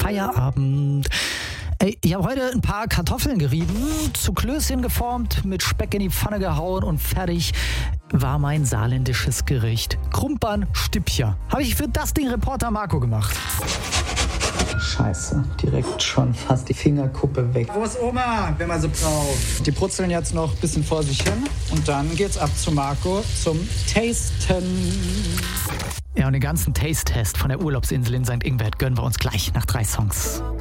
Feierabend. Ey, ich habe heute ein paar Kartoffeln gerieben, zu Klößchen geformt, mit Speck in die Pfanne gehauen und fertig war mein saarländisches Gericht. Krumpern Stippcher. Habe ich für das Ding Reporter Marco gemacht. Scheiße, direkt schon fast die Fingerkuppe weg. Wo ist Oma, wenn man sie braucht? Die brutzeln jetzt noch ein bisschen vor sich hin und dann geht's ab zu Marco zum Tasten. Ja, und den ganzen Taste-Test von der Urlaubsinsel in St. Ingbert gönnen wir uns gleich nach 3 Songs.